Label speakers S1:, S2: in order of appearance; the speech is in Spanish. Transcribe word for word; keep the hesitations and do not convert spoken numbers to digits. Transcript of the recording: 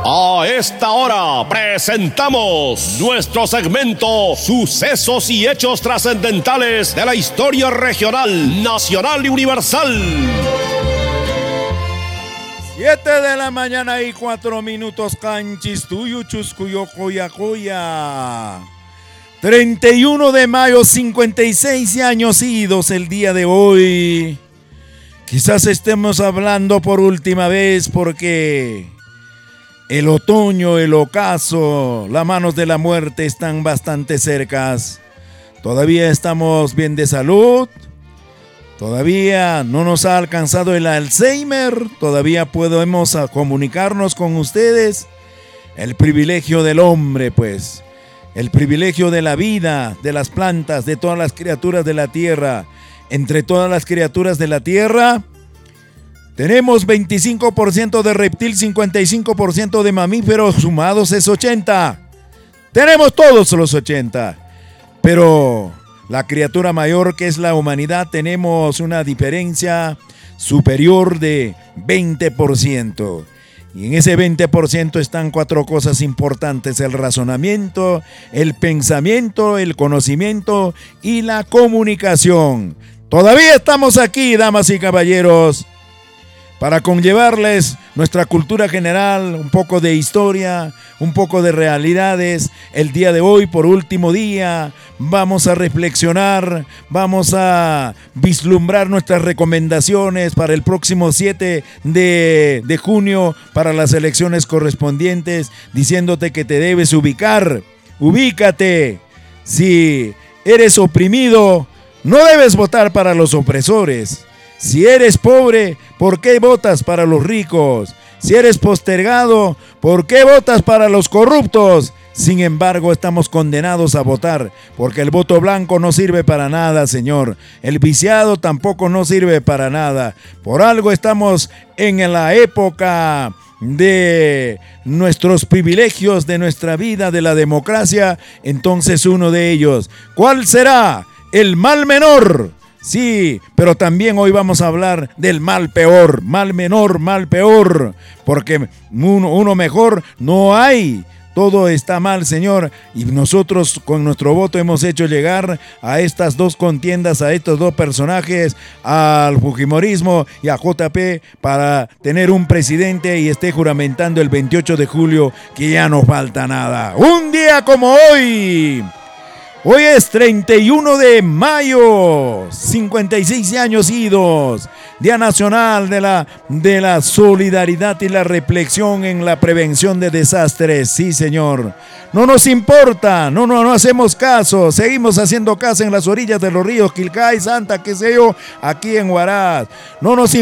S1: A esta hora presentamos nuestro segmento Sucesos y Hechos Trascendentales de la Historia Regional, Nacional y Universal.
S2: Siete de la mañana y cuatro minutos, canchis tuyo, chuscuyo, coya, coya. treinta y uno de mayo, cincuenta y seis años idos el día de hoy. Quizás estemos hablando por última vez porque el otoño, el ocaso, las manos de la muerte están bastante cercas. Todavía estamos bien de salud. Todavía no nos ha alcanzado el Alzheimer. Todavía podemos comunicarnos con ustedes. El privilegio del hombre, pues. El privilegio de la vida, de las plantas, de todas las criaturas de la tierra. Entre todas las criaturas de la tierra, tenemos veinticinco por ciento de reptil, cincuenta y cinco por ciento de mamíferos, sumados es ochenta. Tenemos todos los ochenta. Pero la criatura mayor, que es la humanidad, tenemos una diferencia superior de veinte por ciento. Y en ese veinte por ciento están cuatro cosas importantes: el razonamiento, el pensamiento, el conocimiento y la comunicación. Todavía estamos aquí, damas y caballeros, para conllevarles nuestra cultura general, un poco de historia, un poco de realidades. El día de hoy, por último día, vamos a reflexionar, vamos a vislumbrar nuestras recomendaciones para el próximo siete de, de junio, para las elecciones correspondientes, diciéndote que te debes ubicar. Ubícate. Si eres oprimido, no debes votar para los opresores. Si eres pobre, ¿por qué votas para los ricos? Si eres postergado, ¿por qué votas para los corruptos? Sin embargo, estamos condenados a votar, porque el voto blanco no sirve para nada, señor. El viciado tampoco no sirve para nada. Por algo estamos en la época de nuestros privilegios, de nuestra vida, de la democracia. Entonces, uno de ellos, ¿cuál será el mal menor? Sí, pero también hoy vamos a hablar del mal peor, mal menor, mal peor, porque uno, uno mejor no hay. Todo está mal, señor, y nosotros con nuestro voto hemos hecho llegar a estas dos contiendas, a estos dos personajes, al fujimorismo y a J P, para tener un presidente y esté juramentando el veintiocho de julio que ya no falta nada. Un día como hoy. Hoy es treinta y uno de mayo, cincuenta y seis años idos, Día Nacional de la, de la Solidaridad y la Reflexión en la Prevención de Desastres. Sí, señor. No nos importa, no, no, no hacemos caso, seguimos haciendo caso en las orillas de los ríos Quilcay, Santa, qué sé yo, aquí en Huaraz. No nos